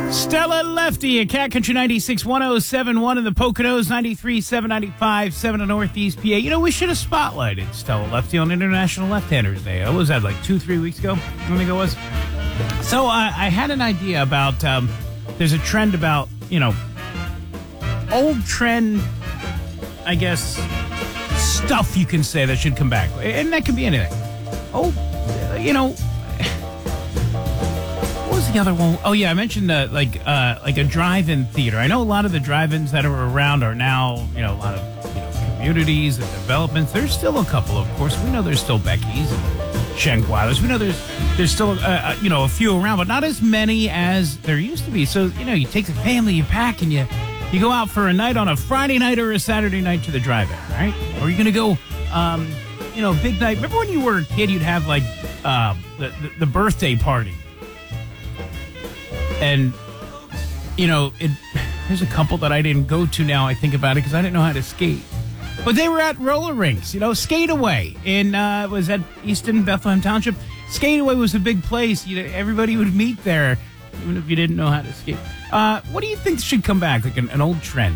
Stella Lefty at Cat Country 96, 107.1 in the Poconos, 93.7, 95.7 in Northeast PA. You know, we should have spotlighted Stella Lefty on International Left-Handers Day. What was that, like 2-3 weeks ago? I think it was. So I had an idea about, there's a trend about, you know, old trend, I guess, stuff you can say that should come back. And that can be anything. Oh, you know, what was the other one? Oh, yeah, I mentioned like a drive-in theater. I know a lot of the drive-ins that are around are now, you know, a lot of, you know, communities and developments. There's still a couple, of course. We know there's still Becky's and Shenguilers. We know there's still, you know, a few around, but not as many as there used to be. So, you know, you take the family, you pack, and you go out for a night on a Friday night or a Saturday night to the drive-in, right? Or you're going to go, you know, big night. Remember when you were a kid, you'd have, like, the birthday party? And, you know, there's a couple that I didn't go to now, I think about it, because I didn't know how to skate. But they were at roller rinks, you know, Skate Away was at Easton, Bethlehem Township. Skate Away was a big place. You know, everybody would meet there, even if you didn't know how to skate. What do you think should come back, like an old trend?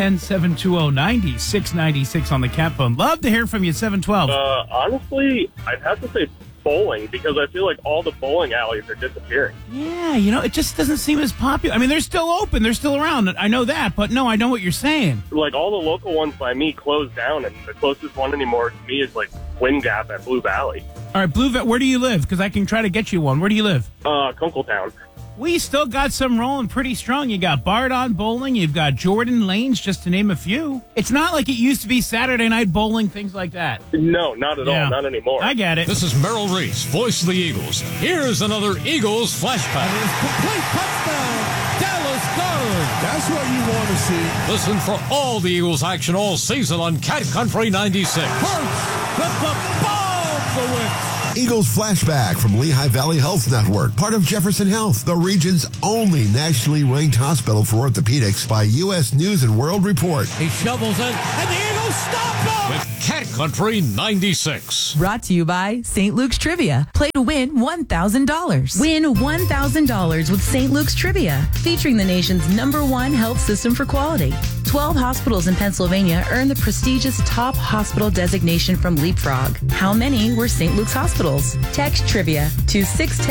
610-720-9696 on the cat phone. Love to hear from you, 712. Honestly, I'd have to say bowling, because I feel like all the bowling alleys are disappearing. Yeah, you know, it just doesn't seem as popular. I mean, they're still open. They're still around. I know that, but no, I know what you're saying. Like, all the local ones by me closed down, and the closest one anymore to me is, like, Wind Gap at Blue Valley. All right, Blue Valley, where do you live? Because I can try to get you one. Where do you live? Kunkletown. We still got some rolling pretty strong. You got Bardon Bowling. You've got Jordan Lanes, just to name a few. It's not like it used to be Saturday night bowling, things like that. No, not at all. Not anymore. I get it. This is Merrill Reese, voice of the Eagles. Here's another Eagles flashback. And it's complete touchdown, Dallas Goedert. That's what you want to see. Listen for all the Eagles action all season on Cat Country 96. Hurts with the ball for Wicks. Eagles Flashback from Lehigh Valley Health Network, part of Jefferson Health, the region's only nationally ranked hospital for orthopedics by U.S. News and World Report. He shovels it, and the Eagles stop him! With Cat Country 96. Brought to you by St. Luke's Trivia. Play to win $1,000. Win $1,000 with St. Luke's Trivia, featuring the nation's #1 health system for quality. 12 hospitals in Pennsylvania earned the prestigious top hospital designation from Leapfrog. How many were St. Luke's hospitals? Text Trivia to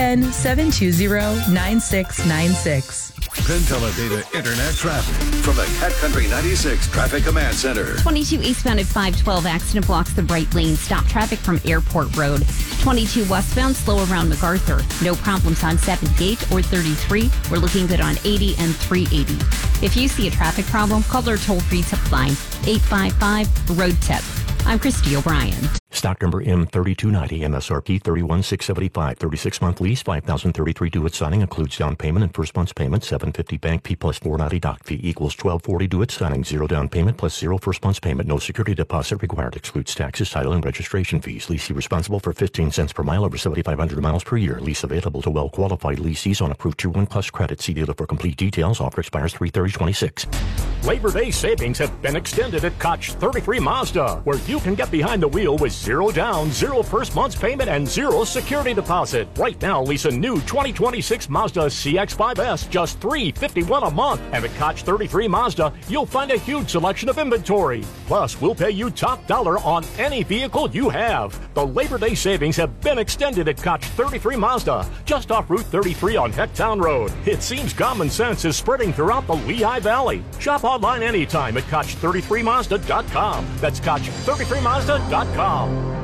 610-720-9696. Penn Teledata Internet traffic from the Cat Country 96 Traffic Command Center. 22 eastbound at 512 accident blocks the right lane. Stop traffic from Airport Road. 22 westbound slow around MacArthur. No problems on 78 or 33. We're looking good on 80 and 380. If you see a traffic problem, call our toll-free tip line 855-ROAD-TIP. I'm Christy O'Brien. Stock number M3290, MSRP 31675, 36-month lease, $5,033 due at signing, includes down payment and first month's payment, $750 bank fee plus $490 doc fee equals $1,240 due at signing, 0 down payment plus 0 first month's payment, no security deposit required, excludes taxes, title, and registration fees. Leasee responsible for 15 cents per mile over 7,500 miles per year. Lease available to well-qualified lessees on approved Tier 1 Plus credit. See dealer for complete details. Offer expires 3/30/26. Labor Day savings have been extended at Koch 33 Mazda, where you can get behind the wheel with 0 down, 0 first month's payment, and 0 security deposit. Right now, lease a new 2026 Mazda CX-5S, just $351 a month. And at Koch 33 Mazda, you'll find a huge selection of inventory. Plus, we'll pay you top dollar on any vehicle you have. The Labor Day savings have been extended at Koch 33 Mazda, just off Route 33 on Hecktown Road. It seems common sense is spreading throughout the Lehigh Valley. Shop online anytime at Koch33Mazda.com. That's Koch33Mazda.com.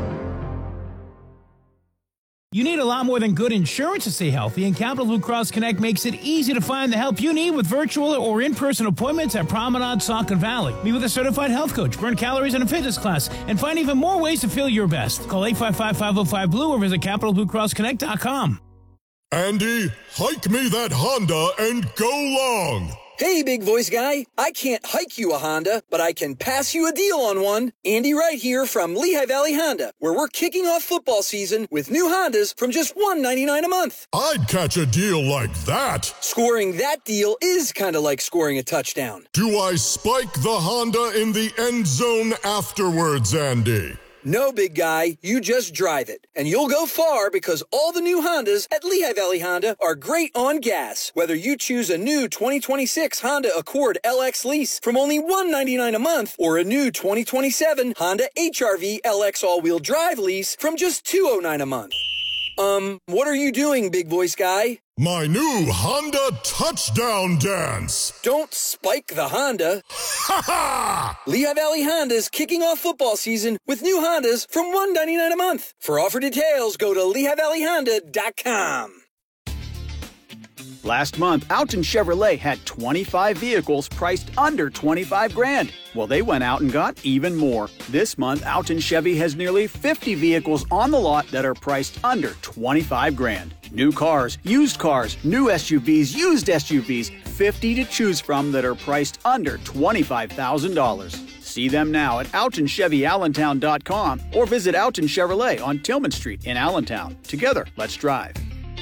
You need a lot more than good insurance to stay healthy, and Capital Blue Cross Connect makes it easy to find the help you need with virtual or in-person appointments at Promenade, Saucon Valley. Meet with a certified health coach, burn calories in a fitness class, and find even more ways to feel your best. Call 855-505-BLUE or visit CapitalBlueCrossConnect.com. Andy, hike me that Honda and go long. Hey, big voice guy. I can't hike you a Honda, but I can pass you a deal on one. Andy Wright here from Lehigh Valley Honda, where we're kicking off football season with new Hondas from just $199 a month. I'd catch a deal like that. Scoring that deal is kind of like scoring a touchdown. Do I spike the Honda in the end zone afterwards, Andy? No, big guy, you just drive it. And you'll go far because all the new Hondas at Lehigh Valley Honda are great on gas. Whether you choose a new 2026 Honda Accord LX lease from only $199 a month or a new 2027 Honda HR-V LX all-wheel drive lease from just $209 a month. What are you doing, big voice guy? My new Honda touchdown dance. Don't spike the Honda. Ha ha! Lehigh Valley Honda's kicking off football season with new Hondas from $199 a month. For offer details, go to LehighValleyHonda.com. Last month, Alton Chevrolet had 25 vehicles priced under $25,000. Well, they went out and got even more. This month, Alton Chevy has nearly 50 vehicles on the lot that are priced under $25,000. New cars, used cars, new SUVs, used SUVs, 50 to choose from that are priced under $25,000. See them now at AltonChevyAllentown.com or visit Alton Chevrolet on Tillman Street in Allentown. Together, let's drive.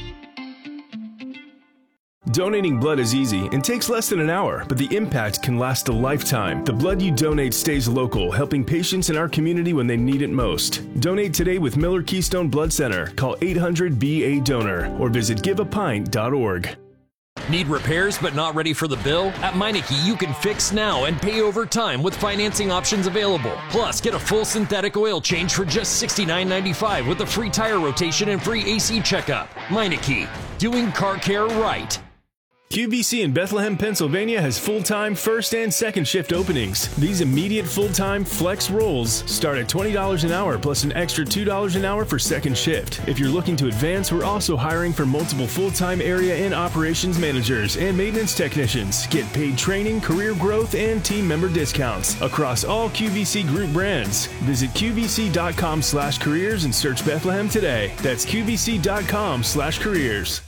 Donating blood is easy and takes less than an hour, but the impact can last a lifetime. The blood you donate stays local, helping patients in our community when they need it most. Donate today with Miller Keystone Blood Center. Call 800-BA-DONOR or visit giveapint.org. Need repairs but not ready for the bill? At Meineke, you can fix now and pay over time with financing options available. Plus, get a full synthetic oil change for just $69.95 with a free tire rotation and free AC checkup. Meineke, doing car care right. QVC in Bethlehem, Pennsylvania has full-time first and second shift openings. These immediate full-time flex roles start at $20 an hour plus an extra $2 an hour for second shift. If you're looking to advance, we're also hiring for multiple full-time area and operations managers and maintenance technicians. Get paid training, career growth, and team member discounts across all QVC group brands. Visit QVC.com/careers and search Bethlehem today. That's QVC.com/careers.